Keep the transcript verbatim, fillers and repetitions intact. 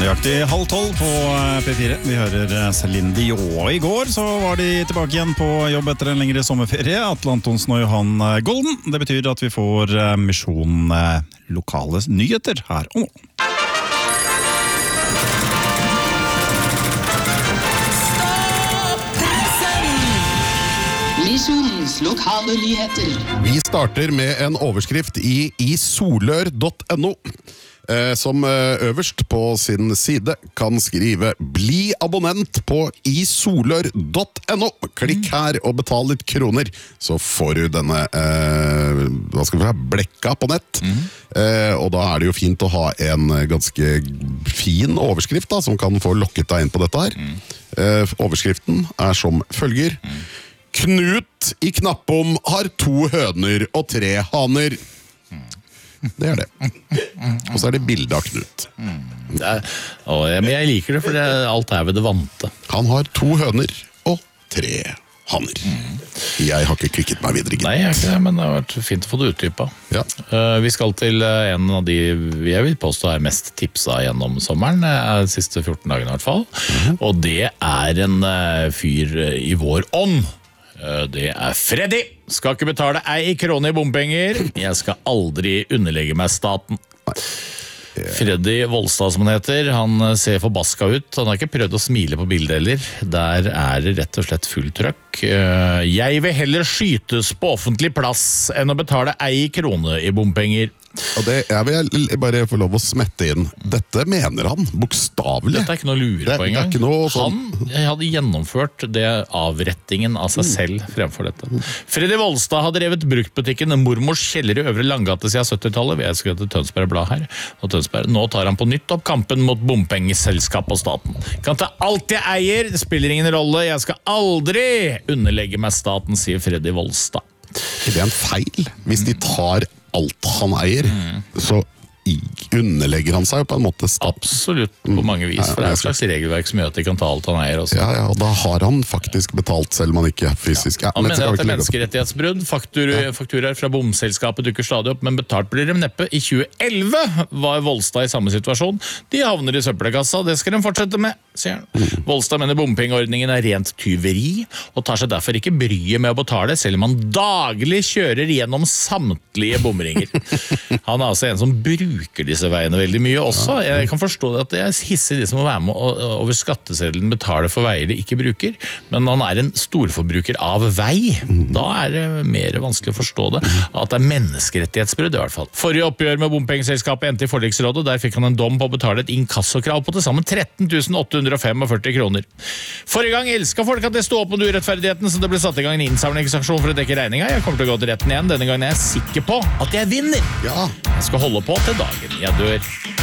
Nøyaktig halv tolv på P fire. Vi hører Céline Dion. I går så var de tilbake igjen på jobb etter en lengre sommerferie. Atle Antonsen og Johan Golden. Det betyr at vi får Misjon lokale nyheter her og nå. Misjonens lokale nyheter. Vi starter med en overskrift i isolør punktum no. Som øverst på sin side kan skrive «Bli abonnent på isolør punktum no». Klikk her og betal litt kroner, så får du denne eh, hva skal vi ha, blekka på nett. Mm. Eh, og da er det jo fint å ha en ganske fin overskrift da, som kan få lokket deg inn på dette her. Mm. Eh, overskriften er som følger. Mm. Knut i Knappom har to høner og tre haner. Det er det. Og så er det bilde av Knut. Det er, å, men jeg liker det, for det, alt er ved det vante. Han har to høner og tre haner. Mm. Jeg har ikke klikket meg videre. Nei, jeg har ikke det, men det har vært fint å få det utdypet. Ja. Uh, vi skal til uh, en av de jeg vil påstå er mest tipsa gjennom sommeren, uh, de siste fjorten dagene i hvert fall. Mm. Og det er en uh, fyr uh, i vår ånd. Det er Freddy. Skal ikke betale ei krone i bompenger. Jeg skal aldri underlegge meg staten. Freddy Volstad, som han heter, han ser forbaska ut. Han har ikke prøvd å smile på bildet heller. Der er det rett og slett full trøkk. Jeg vil heller skytes på offentlig plass enn å betale ei krone i bompenger. Og det, jeg vil bare få lov å smette inn. Dette mener han, bokstavelig. Dette er ikke noe å lure på engang. Sånn... Han hadde gjennomført det avrettingen av seg selv fremfor dette. Freddy Volstad hadde drevet bruktbutikken Mormors kjeller i Øvre Langgate siden syttitallet. Vi har skrevet til Tønsberg Blad her. Og Tønsberg, nå tar han på nytt opp kampen mot bompengeselskap og staten. Kan ta alt jeg eier, det spiller ingen rolle. Jeg skal aldri underlegge meg staten, sier Freddy Volstad. Det er en feil. Hvis de tar alt han eier, mm. så underlegger han seg jo på en måte staten. Absolutt, på mange vis, for det er et slags regelverk som gjør at de kan ta alt han eier også. Ja, ja, og da har han faktisk betalt selv om han ikke er fysisk. Ja, han mener at det er menneskerettighetsbrudd. Faktur, ja. Fakturaer fra bomselskapet dukker stadig opp, men betalt blir dem neppe. I tjue elleve var Volstad i samme situasjon. De havner i søppelkassa, det skal de fortsette med, sier han. Mm. Volstad mener bompengeordningen er rent tyveri, og tar seg derfor ikke bryet med å betale, selv om han daglig kjører gjennom samtlige bomringer. Han er altså en som bruker disse veiene veldig mye også. Jeg kan forstå at jeg hisser de som må være med over skatteseddelen betale for veier de ikke bruker, men han er en storforbruker av vei. Da er det mer vanskelig å forstå det, at det er menneskerettighetsbrudd i hvert fall. Forrige oppgjør med bompengeselskapet endte i forliksrådet, der fikk han en dom på å betale et inkassokrav på til sammen tretten tusen åtte hundre og førtifem kroner. Forrige gang elsket folk at det stod opp med urettferdigheten, så det ble satt i gang en innsamlingsaksjon for å dekke regninga. Jeg kommer til å gå til retten igjen. Denne gangen er jeg sikker på at jeg vinner. Ja. Jeg skal holde på til dagen jeg dør.